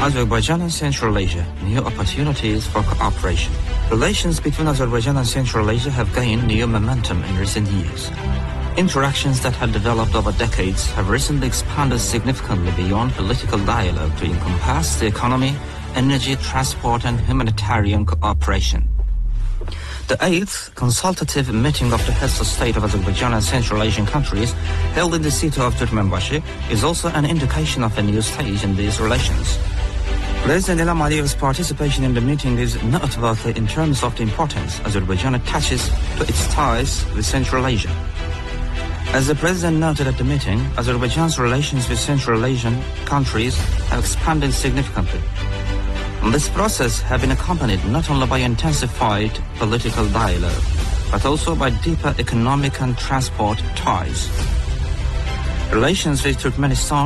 Azerbaijan and Central Asia, new opportunities for cooperation. Relations between Azerbaijan and Central Asia have gained new momentum in recent years. Interactions that had developed over decades have recently expanded significantly beyond political dialogue to encompass the economy, energy, transport, and humanitarian cooperation. The 8th consultative meeting of the heads of state of Azerbaijan and Central Asian countries, held in the city of Turkmenbashi, is also an indication of a new stage in these relations. President Ilham Aliyev's participation in the meeting is noteworthy in terms of the importance Azerbaijan attaches to its ties with Central Asia. As the president noted at the meeting, Azerbaijan's relations with Central Asian countries have expanded significantly. This process has been accompanied not only by intensified political dialogue, but also by deeper economic and transport ties. Relations with Turkmenistan